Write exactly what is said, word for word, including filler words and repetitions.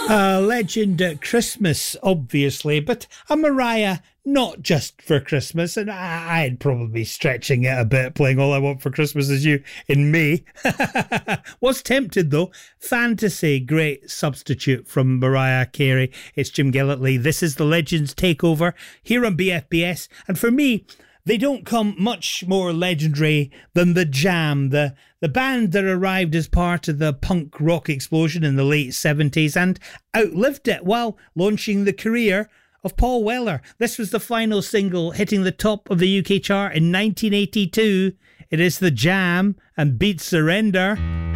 A legend at Christmas, obviously, but a Mariah not just for Christmas, and I, I'd probably be stretching it a bit, playing All I Want for Christmas Is You in May. Was tempted though. Fantasy, great substitute from Mariah Carey. It's Jim Gillitley. This is the Legends Takeover here on B F B S, and for me, they don't come much more legendary than The Jam, the, the band that arrived as part of the punk rock explosion in the late seventies and outlived it while launching the career of Paul Weller. This was the final single hitting the top of the U K chart in nineteen eighty-two. It is The Jam and Beat Surrender.